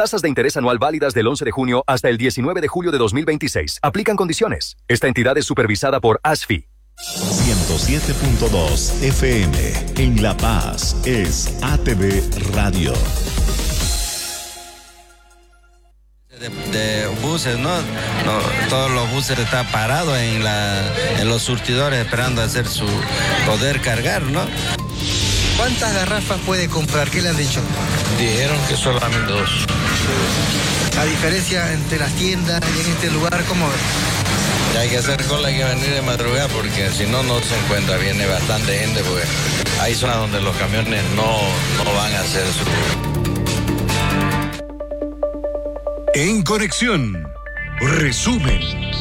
Tasas de interés anual válidas del 11 de junio hasta el 19 de julio de 2026. Aplican condiciones. Esta entidad es supervisada por ASFI. 107.2 FM en La Paz es ATV Radio. De buses, ¿no? Todos los buses están parados en los surtidores esperando hacer poder cargar, ¿no? ¿Cuántas garrafas puede comprar? ¿Qué le han dicho? Dijeron que solamente 2. La diferencia entre las tiendas y en este lugar, ¿cómo ves? Hay que hacer cola, hay que venir de madrugada porque si no, no se encuentra. Viene bastante gente porque hay zonas donde los camiones no van a hacer su... En Conexión, resumen.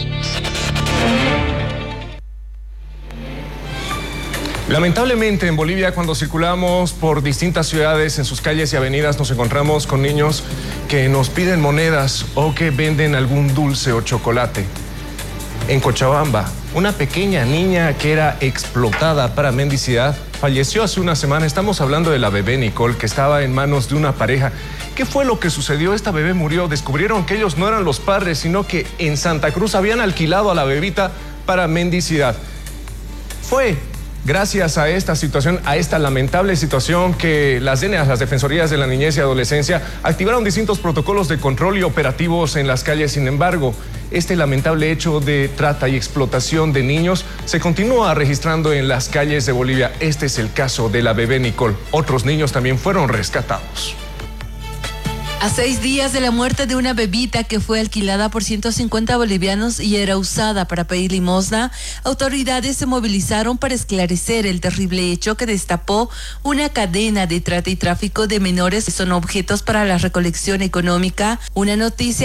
Lamentablemente en Bolivia, cuando circulamos por distintas ciudades, en sus calles y avenidas, nos encontramos con niños que nos piden monedas o que venden algún dulce o chocolate. En Cochabamba, una pequeña niña que era explotada para mendicidad falleció hace una semana. Estamos hablando de la bebé Nicole, que estaba en manos de una pareja. ¿Qué fue lo que sucedió? Esta bebé murió. Descubrieron que ellos no eran los padres, sino que en Santa Cruz habían alquilado a la bebita para mendicidad. Fue gracias a esta situación, a esta lamentable situación, que las DENEAS, las Defensorías de la Niñez y Adolescencia, activaron distintos protocolos de control y operativos en las calles. Sin embargo, este lamentable hecho de trata y explotación de niños se continúa registrando en las calles de Bolivia. Este es el caso de la bebé Nicole. Otros niños también fueron rescatados. A 6 días de la muerte de una bebita que fue alquilada por 150 bolivianos y era usada para pedir limosna, autoridades se movilizaron para esclarecer el terrible hecho que destapó una cadena de trata y tráfico de menores que son objetos para la recolección económica. Una noticia